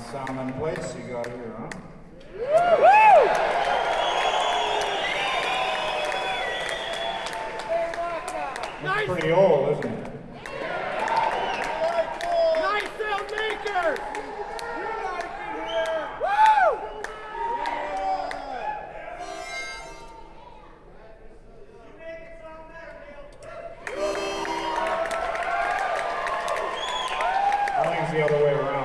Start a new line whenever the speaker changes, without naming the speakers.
sound in place you got here, huh? That's pretty old, isn't it?
Nice sound maker! Woo!
I think it's the other way around.